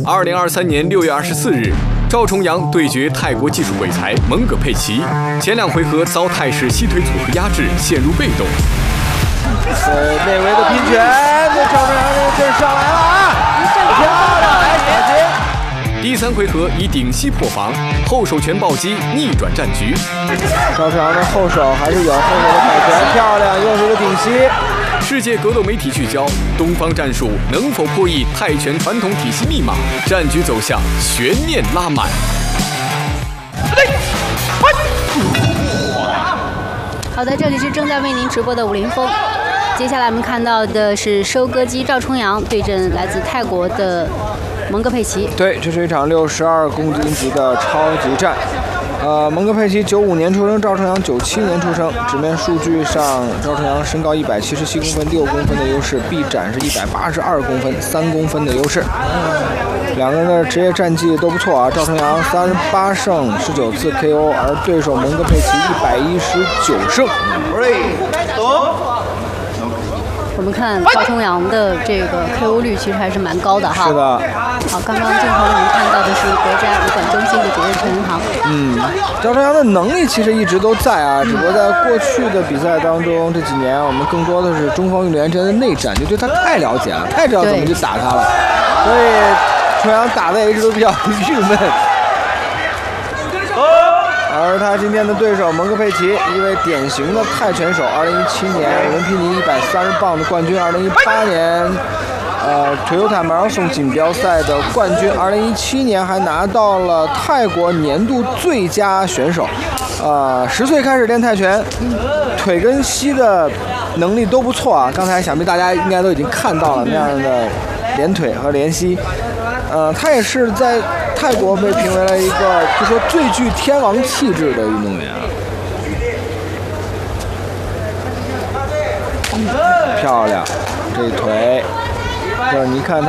2023年6月24日，赵重阳对决泰国技术鬼才蒙葛佩奇，前2回合遭泰式膝腿组合压制，陷入被动。 内围的拼拳，这赵重阳这个劲儿上来了啊！漂亮，来小心！ 第3回合以顶膝破防，后手拳暴击逆转战局。 赵重阳的后手还是有，后手的摆拳漂亮，又是一个顶膝。 世界格斗媒体聚焦东方战术能否破译泰拳传统体系密码，战局走向悬念拉满。 好的，这里是正在为您直播的武林风。接下来我们看到的是收割机赵重阳对阵来自泰国的蒙哥佩奇。 对，这是一场62公斤级的超级战。蒙哥佩奇95年出生，赵重阳97年出生。纸面数据上，赵重阳身高177公分，6公分的优势；臂展是182公分，3公分的优势。两个人的职业战绩都不错啊。赵重阳38胜19次 KO， 而对手蒙哥佩奇119胜。 我们看赵重阳的这个 KO 率其实还是蛮高的哈。 是的。 好，刚刚镜头里面看到的是国家武馆中心的主任陈云航。 赵重阳的能力其实一直都在啊，只不过在过去的比赛当中，这几年我们更多的是中方运动员之间的内战，就对他太了解了，太知道怎么去打他了，所以重阳打的也一直都比较郁闷。而他今天的对手蒙哥佩奇，一位典型的泰拳手，2017年伦皮尼130磅的冠军，2018年Toyota 马拉松锦标赛的冠军，2017年还拿到了泰国年度最佳选手。10岁开始练泰拳，腿跟膝的能力都不错啊。刚才想必大家应该都已经看到了那样的连腿和连膝。他也是在泰国被评为了一个就说最具天王气质的运动员啊。漂亮，这腿，这你看他。